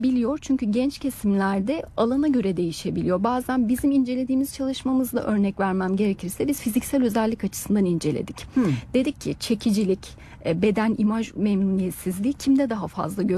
biliyor çünkü genç kesimlerde alana göre değişebiliyor. Bazen bizim incelediğimiz çalışmamızda örnek vermem gerekirse biz fiziksel özellik açısından inceledik. Dedik ki çekicilik, beden imaj memnuniyetsizliği kimde daha fazla görülüyor?